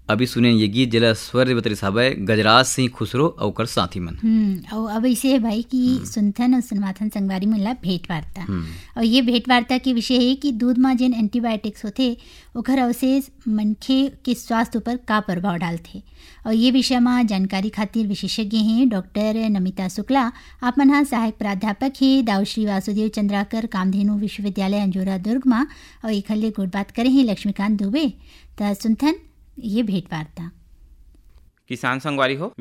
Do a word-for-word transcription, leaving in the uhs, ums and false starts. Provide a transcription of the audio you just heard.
अभी सुने ये गीत जला स्वर बतरी साहब गजराज सिंह खुसरो और ओकर साथी मन। हम्म और अब ऐसे है भाई कि सुनथन और सुनवाथन संगवारी मिला भेंट वार्ता, और ये भेंट वार्ता के विषय है कि दूध में जिन एंटीबायोटिक्स होते ओकर अवशेष मनखे के स्वास्थ्य पर का प्रभाव डालते, और ये विषय में जानकारी खातिर विशेषज्ञ हैं डॉक्टर नमिता शुक्ला। आप मन हाँ सहायक प्राध्यापक हैं दाऊ श्री वासुदेव चंद्राकर कामधेनु विश्वविद्यालय अंजोरा दुर्ग में, और एक हल्ले गुड बात करे हैं लक्ष्मीकांत दुबे। तो सुनथन ये भेंट वार्ता। किसान संगवारी हो